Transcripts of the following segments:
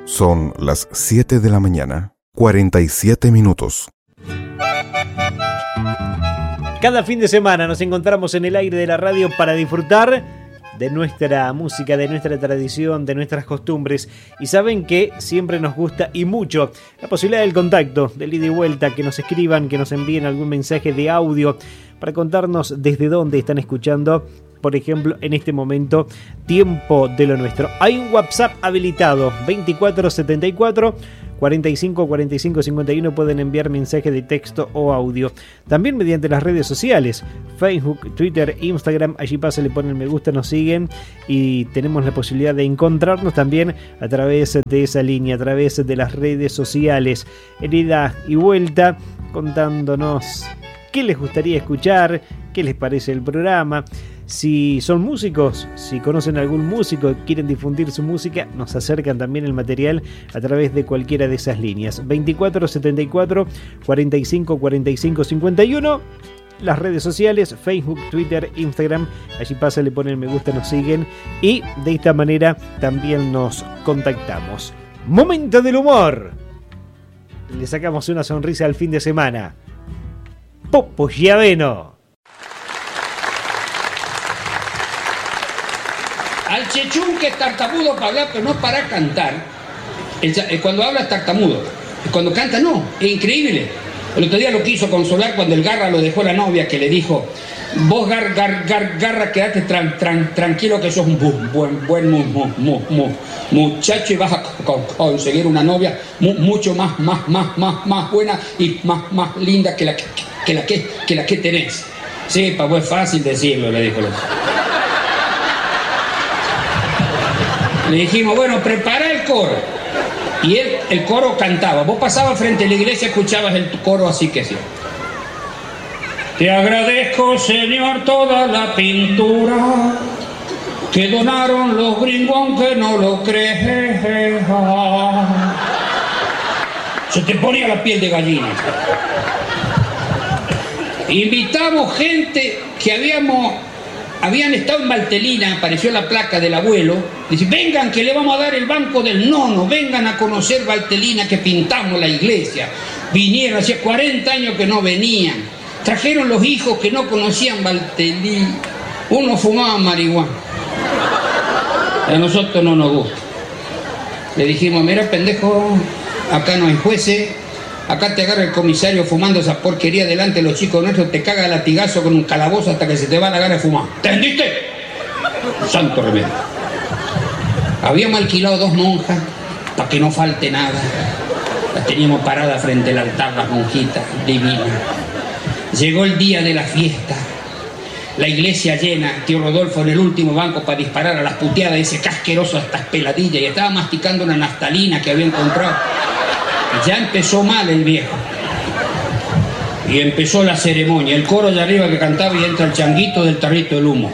Son las 7 de la mañana, 47 minutos. Cada fin de semana nos encontramos en el aire de la radio para disfrutar de nuestra música, de nuestra tradición, de nuestras costumbres. Y saben que siempre nos gusta y mucho la posibilidad del contacto, del ida y vuelta, que nos escriban, que nos envíen algún mensaje de audio para contarnos desde dónde están escuchando. Por ejemplo, en este momento, Tiempo de lo Nuestro. Hay un WhatsApp habilitado, 2474 45 45 51. Pueden enviar mensaje de texto o audio. También mediante las redes sociales, Facebook, Twitter, Instagram. Allí pasa, le ponen me gusta, nos siguen y tenemos la posibilidad de encontrarnos también a través de esa línea, a través de las redes sociales. En ida y vuelta, contándonos qué les gustaría escuchar, qué les parece el programa. Si son músicos, si conocen a algún músico, quieren difundir su música, nos acercan también el material a través de cualquiera de esas líneas. 2474 45 45 51. Las redes sociales, Facebook, Twitter, Instagram. Allí pasa, le ponen me gusta, nos siguen y de esta manera también nos contactamos. Momento del humor. Le sacamos una sonrisa al fin de semana. Popo Giaveno. Al Chechún, que es tartamudo para hablar, pero no para cantar. Cuando habla es tartamudo. Cuando canta no, es increíble. El otro día lo quiso consolar cuando el Garra lo dejó la novia, que le dijo: vos Garra, quedate tranquilo que sos un buen muchacho y vas a conseguir una novia mucho más buena y más linda que la que tenés. Sí, pa, pues es fácil decirlo, le dijo. Le dijimos, bueno, prepara el coro. Y el coro cantaba. Vos pasabas frente a la iglesia, escuchabas el coro así que sí. Te agradezco, Señor, toda la pintura que donaron los gringos, aunque no lo creas. Se te ponía la piel de gallina. Invitamos gente que habían estado en Valtelina, apareció la placa del abuelo, dice, vengan que le vamos a dar el banco del nono, vengan a conocer Valtelina que pintamos la iglesia. Vinieron, hacía 40 años que no venían, trajeron los hijos que no conocían Valtelina, uno fumaba marihuana, a nosotros no nos gusta. Le dijimos, mira pendejo, acá no hay jueces, acá te agarra el comisario fumando esa porquería delante de los chicos nuestros, te caga el latigazo con un calabozo hasta que se te va la gana de fumar. ¿Entendiste? Santo remedio. Habíamos alquilado 2 monjas para que no falte nada. Las teníamos paradas frente al altar, las monjitas divinas. Llegó el día de la fiesta. La iglesia llena, tío Rodolfo en el último banco para disparar a las puteadas de ese casqueroso a estas peladillas y estaba masticando una naftalina que había encontrado. Ya empezó mal el viejo. Y empezó la ceremonia. El coro de arriba que cantaba y entra el changuito del tarrito del humo.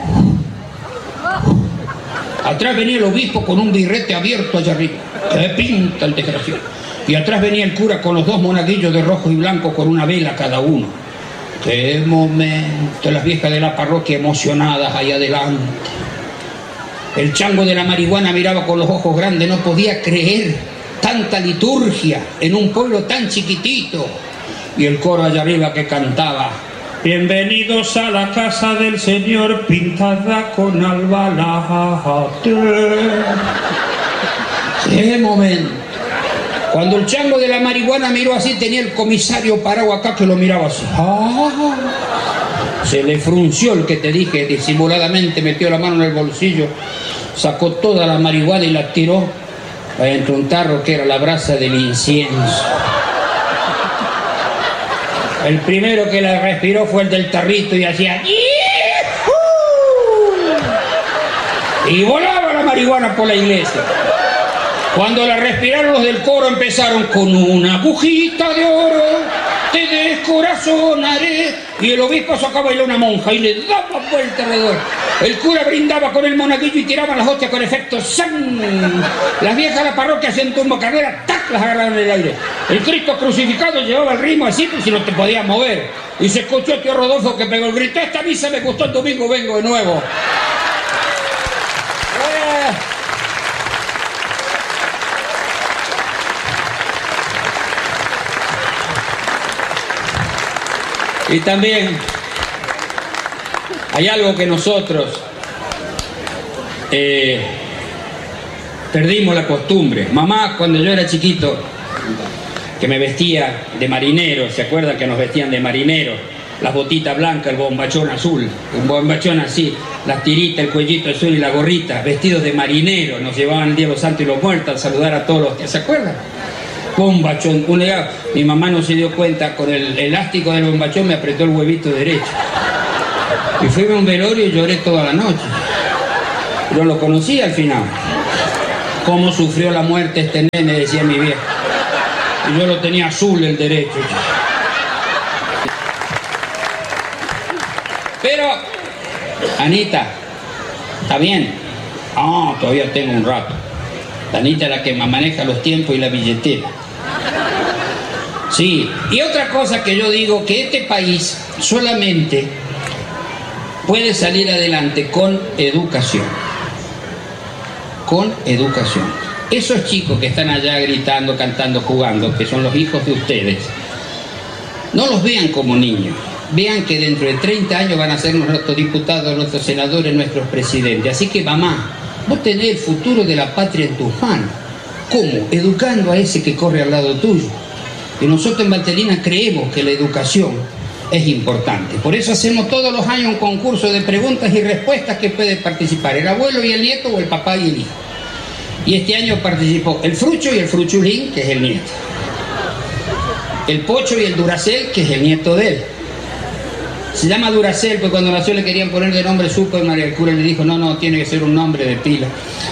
Atrás venía el obispo con un birrete abierto allá arriba. ¡Qué pinta el desgraciado! Y atrás venía el cura con los 2 monaguillos de rojo y blanco con una vela cada uno. ¡Qué momento! Las viejas de la parroquia emocionadas ahí adelante. El chango de la marihuana miraba con los ojos grandes, no podía creer tanta liturgia en un pueblo tan chiquitito. Y el coro allá arriba que cantaba: bienvenidos a la casa del Señor, pintada con albalate. ¡Qué momento! Cuando el chango de la marihuana miró así, tenía el comisario parado acá que lo miraba así. ¡Ah! Se le frunció el que te dije, disimuladamente metió la mano en el bolsillo, sacó toda la marihuana y la tiró entre un tarro que era la brasa del incienso. El primero que la respiró fue el del tarrito y hacía y volaba la marihuana por la iglesia. Cuando la respiraron los del coro empezaron con una agujita de oro te descorazonaré, y el obispo sacaba a bailar una monja y le daba vuelta alrededor. El cura brindaba con el monaguillo y tiraba las hostias con efecto ¡san! Las viejas de la parroquia hacían tumbo carrera, ¡tac!, las agarraron en el aire. El Cristo crucificado llevaba el ritmo así, pues si no te podías mover. Y se escuchó a tío Rodolfo que pegó el grito: esta misa me gustó el domingo, vengo de nuevo. Y también hay algo que nosotros perdimos la costumbre. Mamá, cuando yo era chiquito, que me vestía de marinero, ¿se acuerdan que nos vestían de marinero? Las botitas blancas, el bombachón azul, un bombachón así, las tiritas, el cuellito azul y la gorrita, vestidos de marinero, nos llevaban el Día de los Santos y los Muertos a saludar a todos los días, ¿se acuerdan? Bombachón, un legado. Mi mamá no se dio cuenta, con el elástico del bombachón me apretó el huevito derecho. Y fui a un velorio y lloré toda la noche. Yo lo conocí al final. Cómo sufrió la muerte este nene, decía mi vieja. Y yo lo tenía azul el derecho. Pero, Anita, ¿está bien? Ah, todavía tengo un rato. Anita es la que maneja los tiempos y la billetera. Sí, y otra cosa que yo digo, que este país solamente puede salir adelante con educación. Con educación. Esos chicos que están allá gritando, cantando, jugando, que son los hijos de ustedes, no los vean como niños. Vean que dentro de 30 años van a ser nuestros diputados, nuestros senadores, nuestros presidentes. Así que, mamá, vos tenés el futuro de la patria en tus manos. ¿Cómo? Educando a ese que corre al lado tuyo. Y nosotros en Valtellina creemos que la educación es importante. Por eso hacemos todos los años un concurso de preguntas y respuestas que puede participar el abuelo y el nieto o el papá y el hijo. Y este año participó el Frucho y el Fruchulín, que es el nieto. El Pocho y el Duracel, que es el nieto de él. Se llama Duracel, porque cuando nació le querían poner de nombre Suco y María del Cura le dijo, no, tiene que ser un nombre de pila.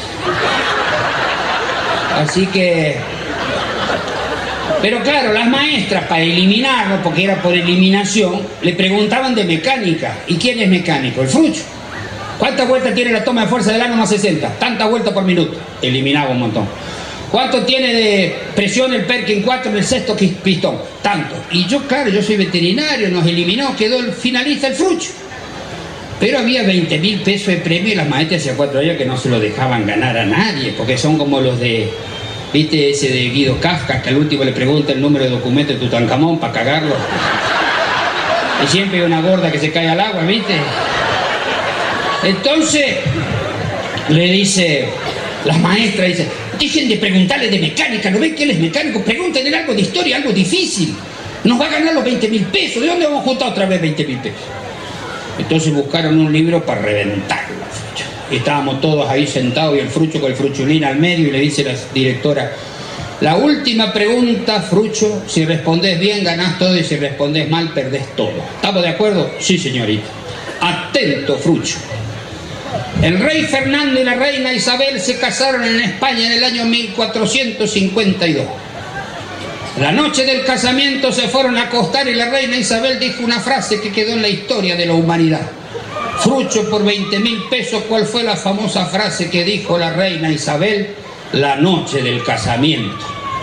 Así que... Pero claro, las maestras, para eliminarlo, porque era por eliminación, le preguntaban de mecánica. ¿Y quién es mecánico? El Frucho. ¿Cuántas vueltas tiene la toma de fuerza del ánimo a 60? Tantas vueltas por minuto. Eliminaba un montón. ¿Cuánto tiene de presión el Perkin 4 en el sexto pistón? Tanto. Y yo, claro, yo soy veterinario, nos eliminó, quedó el finalista el Frucho. Pero había 20.000 pesos de premio y las maestras hacía 4 años que no se lo dejaban ganar a nadie, porque son como los de... ¿Viste ese de Guido Kafka, que al último le pregunta el número de documento de Tutankamón para cagarlo? Y siempre hay una gorda que se cae al agua, ¿viste? Entonces, le dice, las maestras dicen, dejen de preguntarle de mecánica, ¿no ven que él es mecánico? Pregúntenle algo de historia, algo difícil. Nos va a ganar los 20.000 pesos. ¿De dónde vamos a juntar otra vez 20.000 pesos? Entonces buscaron un libro para reventarlo. Y estábamos todos ahí sentados y el Frucho con el Fruchulín al medio y le dice la directora, la última pregunta, Frucho, si respondes bien ganás todo y si respondes mal perdés todo. ¿Estamos de acuerdo? Sí, señorita. Atento, Frucho. El rey Fernando y la reina Isabel se casaron en España en el año 1452. La noche del casamiento se fueron a acostar y la reina Isabel dijo una frase que quedó en la historia de la humanidad. Frucho, por 20.000 pesos, ¿cuál fue la famosa frase que dijo la reina Isabel la noche del casamiento?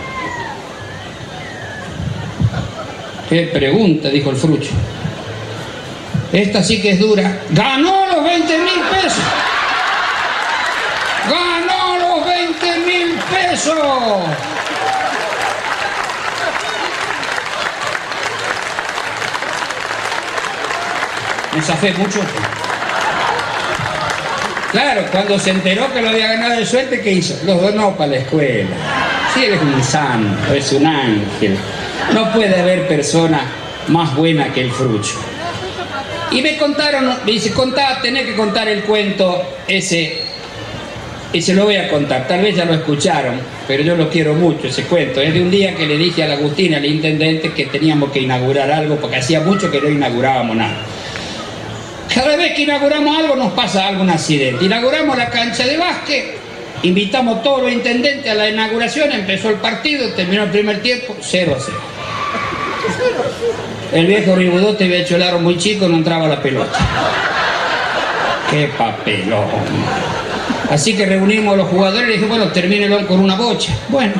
¿Qué pregunta? Dijo el Frucho. Esta sí que es dura. ¡Ganó los 20.000 pesos! ¡Ganó los 20.000 pesos! Me zafé mucho. Claro, cuando se enteró que lo había ganado de suerte, ¿qué hizo? Los donó para la escuela. Si él es un santo, es un ángel. No puede haber persona más buena que el Frucho. Y me contaron, me dice, tenés que contar el cuento ese. Y se lo voy a contar, tal vez ya lo escucharon, pero yo lo quiero mucho, ese cuento. Es de un día que le dije a la Agustina, al intendente, que teníamos que inaugurar algo, porque hacía mucho que no inaugurábamos nada. Cada vez que inauguramos algo nos pasa algún accidente. Inauguramos la cancha de básquet, invitamos a todos los intendentes a la inauguración, empezó el partido, terminó el primer tiempo, 0-0. El viejo Ribudote había hecho el aro muy chico, no entraba la pelota. ¡Qué papelón! Así que reunimos a los jugadores y dije, bueno, termínelo con una bocha. Bueno,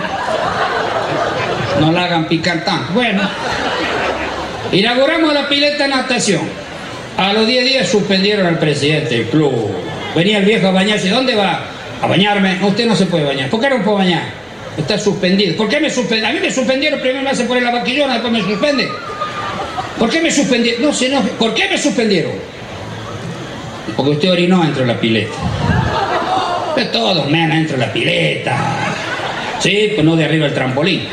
no la hagan picar tanto. Bueno, inauguramos la pileta de natación. A los 10 días suspendieron al presidente del club. Venía el viejo a bañarse. ¿Dónde va? A bañarme. No, usted no se puede bañar. ¿Por qué no puedo bañar? Está suspendido. ¿Por qué me suspendieron? A mí me suspendieron, primero me hace poner la vaquillona, después me suspenden. ¿Por qué me suspendieron? No se enoje. ¿Por qué me suspendieron? Porque usted orinó dentro de la pileta. Pero todos mean dentro de la pileta. Sí, pues no de arriba del trampolín.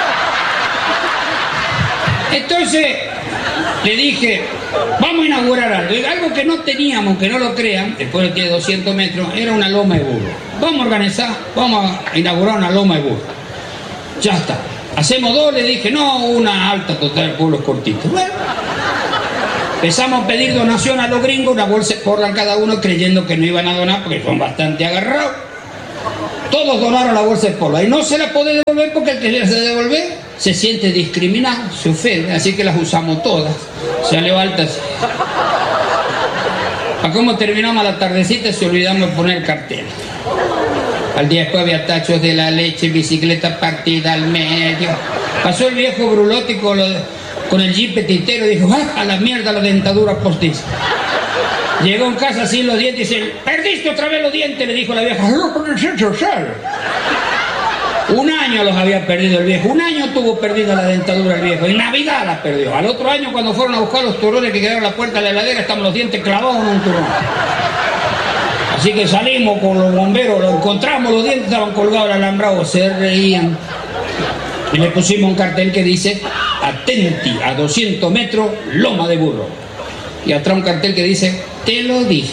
Entonces le dije, vamos a inaugurar algo. Algo que no teníamos, que no lo crean, después de que 200 metros, era una loma de burro. Vamos a organizar, vamos a inaugurar una loma de burro. Ya está. Hacemos dos, le dije, no, una alta total, pueblos cortitos. Bueno, empezamos a pedir donación a los gringos, una bolsa de Portland cada uno, creyendo que no iban a donar porque son bastante agarrados. Todos donaron la bolsa de Portland y no se la puede devolver porque el que le hace devolver se siente discriminado, se ofende, así que las usamos todas. Salió altas. ¿A cómo terminamos a la tardecita? Se olvidamos de poner el cartel. Al día después había tachos de la leche, bicicleta partida al medio. Pasó el viejo Brulotti con el jeep petitero y dijo, ¡ah, a la mierda la dentadura postiza! Llegó en casa sin los dientes y dice, ¿perdiste otra vez los dientes? Le dijo la vieja. Un año los había perdido el viejo. Un año tuvo perdida la dentadura el viejo. En Navidad la perdió. Al otro año, cuando fueron a buscar los turrones que quedaron a la puerta de la heladera, estaban los dientes clavados en un turrón. Así que salimos con los bomberos, lo encontramos, los dientes estaban colgados al alambrado, se reían. Y le pusimos un cartel que dice, atenti, a 200 metros, loma de burro. Y atrás un cartel que dice, te lo dije.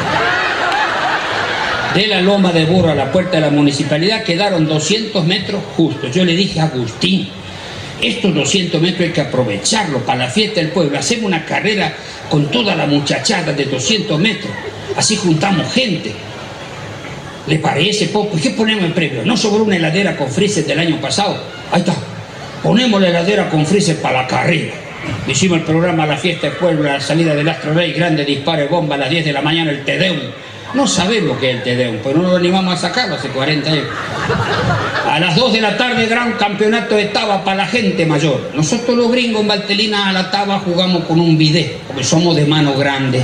De la loma de burro a la puerta de la municipalidad quedaron 200 metros justos. Yo le dije a Agustín, estos 200 metros hay que aprovecharlo para la fiesta del pueblo. Hacemos una carrera con toda la muchachada de 200 metros. Así juntamos gente. ¿Le parece poco? ¿Qué ponemos en premio? ¿No sobró una heladera con freezer del año pasado? Ahí está. Ponemos la heladera con freezer para la carrera. Hicimos el programa La Fiesta del Pueblo, la salida del Astro Rey, grande disparo, bomba a las 10 de la mañana, el Te Deum. No sabemos qué es el Te Deum, pero no lo animamos a sacarlo hace 40 años. A las 2 de la tarde, gran campeonato de taba para la gente mayor. Nosotros los gringos en Valtelina a la taba jugamos con un bidet, porque somos de mano grande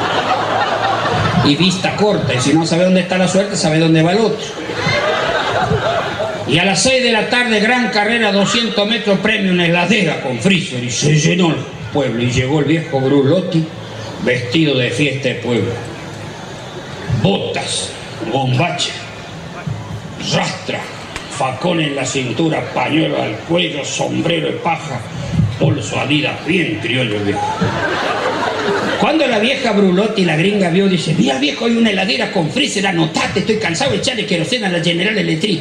y vista corta, y si no sabe dónde está la suerte, sabe dónde va el otro. Y a las 6 de la tarde, gran carrera, 200 metros, premio, una heladera con freezer, y se llenó el pueblo, y llegó el viejo Brulotti, vestido de fiesta de pueblo. Botas, bombacha, rastra, facón en la cintura, pañuelo al cuello, sombrero de paja, bolso Adidas, bien criollo el viejo. Cuando la vieja Brulotti, la gringa, vio, dice, mira viejo, hay una heladera con freezer, anotate, estoy cansado de echarle querosena a la General Electric.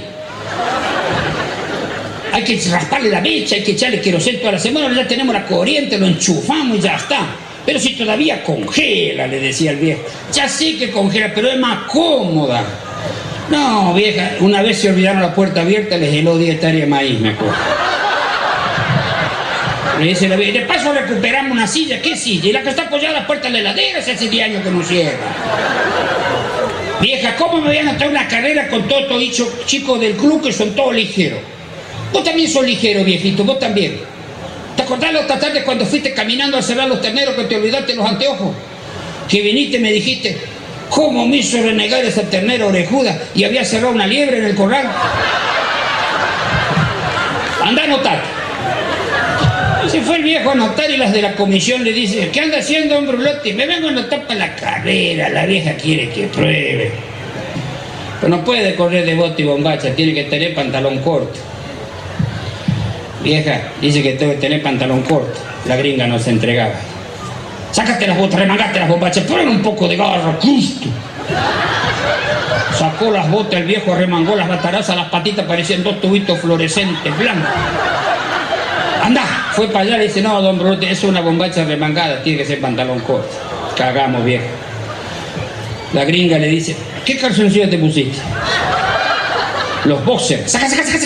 Hay que rasparle la mecha, hay que echarle queroseno toda la semana, ya tenemos la corriente, lo enchufamos y ya está. Pero si todavía congela, le decía el viejo. Ya sé que congela, pero es más cómoda. No, vieja, una vez se olvidaron la puerta abierta, les heló 10 hectáreas de maíz, me acuerdo. Le dice la vieja, de paso recuperamos una silla. ¿Qué silla? Y la que está apoyada a la puerta de la heladera, hace 10 años que no cierra. Vieja, ¿cómo me voy a anotar una carrera con todos estos chicos del club que son todos ligeros? Vos también sos ligero, viejito, vos también. ¿Te acordás la otra tarde cuando fuiste caminando a cerrar los terneros que te olvidaste los anteojos? Que viniste y me dijiste, ¿cómo me hizo renegar esa ternera orejuda y había cerrado una liebre en el corral? Anda a anotar. Se fue el viejo a anotar y las de la comisión le dicen, ¿qué anda haciendo, don Brulotti? Me vengo a anotar para la carrera, la vieja quiere que pruebe. Pero no puede correr de bote y bombacha, tiene que tener pantalón corto. Vieja, dice que tengo que tener pantalón corto. La gringa no se entregaba. Sácate las botas, remangate las bombachas, ponle un poco de garra, justo. Sacó las botas, el viejo remangó las batarazas, las patitas parecían dos tubitos fluorescentes blancos. Anda, fue para allá y dice, no, don Brulotti, es una bombacha remangada, tiene que ser pantalón corto. Cagamos, viejo. La gringa le dice, ¿qué calzoncillos te pusiste? Los boxers. Saca.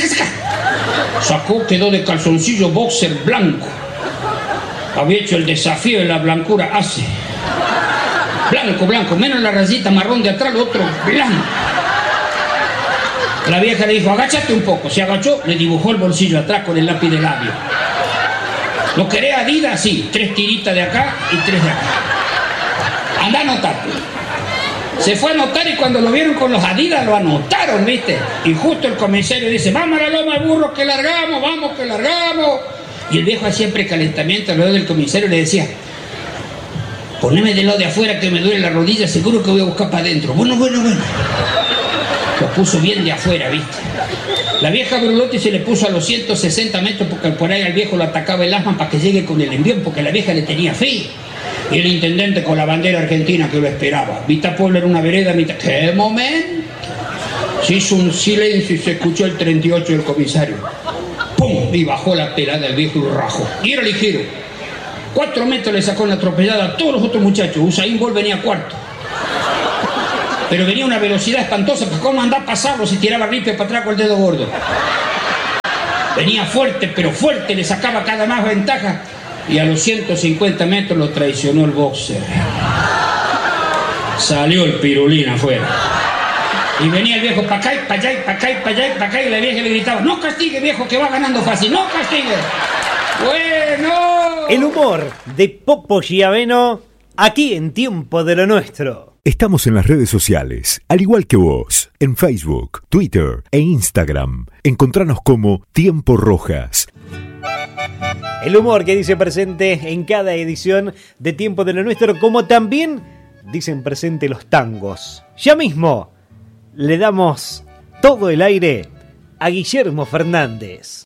Sacó, quedó de calzoncillo boxer blanco. Había hecho el desafío de la blancura hace. Blanco, menos la rayita marrón de atrás, lo otro blanco. La vieja le dijo, agáchate un poco. Se agachó, le dibujó el bolsillo atrás con el lápiz de labio. ¿Lo querés Adidas? Sí, 3 tiritas de acá y 3 de acá. Anda a anotar. Se fue a anotar y cuando lo vieron con los Adidas lo anotaron, ¿viste? Y justo el comisario dice, vamos a la loma de burro que largamos, vamos que largamos. Y el viejo hacía precalentamiento alrededor del comisario y le decía: poneme del lado de afuera que me duele la rodilla, seguro que voy a buscar para adentro. Bueno. Lo puso bien de afuera, ¿viste? La vieja Brulotti se le puso a los 160 metros porque por ahí al viejo lo atacaba el asma para que llegue con el envión, porque la vieja le tenía fe. Y el intendente con la bandera argentina que lo esperaba. Vista Puebla era una vereda, mitad. ¿Qué momento? Se hizo un silencio y se escuchó el 38 del comisario. ¡Pum! Y bajó la pelada del viejo y lo rajó. Y era ligero. 4 metros le sacó en la atropellada a todos los otros muchachos. Usain Bolt venía cuarto. Pero venía a una velocidad espantosa, porque cómo andaba a pasarlo si tiraba rifle para atrás con el dedo gordo. Venía fuerte, pero fuerte, le sacaba cada más ventaja. Y a los 150 metros lo traicionó el boxer. Salió el pirulín afuera. Y venía el viejo para acá y para allá y para acá y para allá y para acá, y la vieja le gritaba: no castigue, viejo, que va ganando fácil, no castigue. Bueno. El humor de Popo Giaveno, aquí en Tiempo de lo Nuestro. Estamos en las redes sociales, al igual que vos, en Facebook, Twitter e Instagram. Encontranos como Tiempo Rojas. El humor que dice presente en cada edición de Tiempo de lo Nuestro, como también dicen presente los tangos. Ya mismo le damos todo el aire a Guillermo Fernández.